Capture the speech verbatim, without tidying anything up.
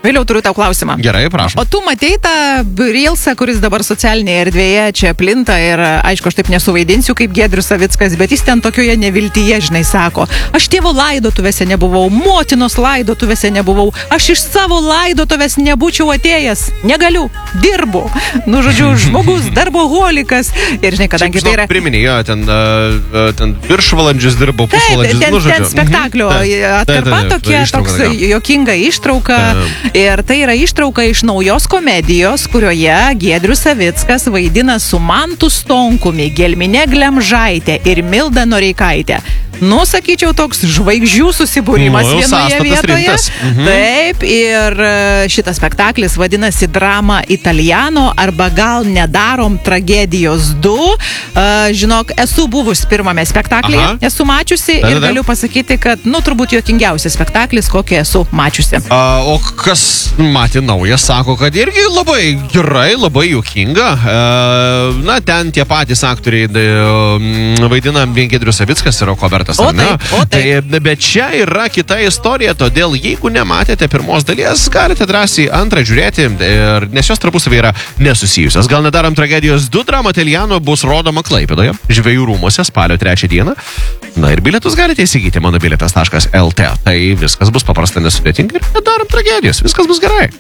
Vėliau turiu tau klausimą. Gerai, prašom. O tu matei tą Reelsą, kuris dabar socialinėje erdvėje čia plinta ir, aišku, aš taip nesuvaidinsiu kaip Giedrius Savickas, bet jis ten tokioje neviltyje, žinai, sako, aš tėvo laidotuvėse nebuvau, motinos laidotuvėse nebuvau, aš iš savo laidotuvės nebūčiau atėjęs, negaliu, dirbu. Nu, žodžiu, žmogus, darboholikas. Ir, žinai, kadangi tai yra... Priminėjo, ten, uh, ten viršvalandžius dirbo, pusvalandžius. Ten, nu, žodžiu. ten spektaklio Mhm. atkarpa tokia, toks juokinga ištrauka. Ir tai yra ištrauka iš naujos komedijos, kurioje Giedrius Savickas vaidina su Mantu Stonkumi, Gelmine Glemžaitė ir Milda Noreikaitė. Nu, sakyčiau, toks žvaigždžių susibūrimas nu, vienoje vietoje. Mhm. Taip, ir šitas spektaklis vadinasi Drama Italiano arba gal nedarom tragedijos du. Uh, žinok, esu buvus pirmame spektaklyje, Aha. esu mačiusi da, da, ir da. galiu pasakyti, kad, nu, turbūt juokingiausias spektaklis, kokį esu mačiusi. A, o kas matė naują, sako, kad irgi labai gerai, labai juokinga. A, na, ten tie patys aktoriai da, vaidina Giedrius Savickas ir Robertas. O taip, o taip. Tai, bet čia yra kita istorija, todėl jeigu nematėte pirmos dalies, galite drąsiai antrą žiūrėti, ir, nes jos tarpusavį yra nesusijusios. Gal nedarom tragedijos du, Drama Italiano bus rodoma Klaipėdoje, Žvejų rūmuose spalio trečią dieną. Na ir bilietus galite įsigyti mano bilietas taškas el tė. Tai viskas bus paprasta, nesudėtinga ir nedarom tragedijos, viskas bus gerai.